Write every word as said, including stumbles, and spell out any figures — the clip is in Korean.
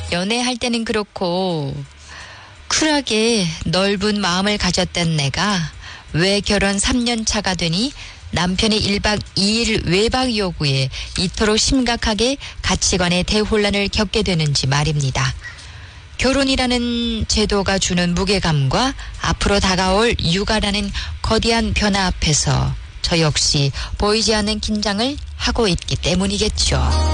연애할 때는 그렇고 쿨하게 넓은 마음을 가졌던 내가 왜 결혼 삼 년 차가 되니 남편의 일 박 이 일 외박 요구에 이토록 심각하게 가치관의 대혼란을 겪게 되는지 말입니다. 결혼이라는 제도가 주는 무게감과 앞으로 다가올 육아라는 거대한 변화 앞에서 저 역시 보이지 않는 긴장을 하고 있기 때문이겠죠.